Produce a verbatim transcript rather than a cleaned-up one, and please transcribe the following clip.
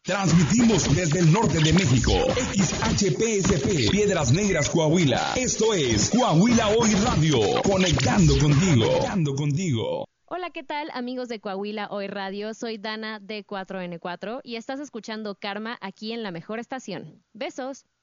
Transmitimos desde el norte de México, X H P S P, Piedras Negras, Coahuila. Esto es Coahuila Hoy Radio, conectando contigo, conectando contigo. Hola, ¿qué tal, amigos de Coahuila Hoy Radio? Soy Dana de cuatro ene cuatro y estás escuchando Karma aquí en la mejor estación. Besos.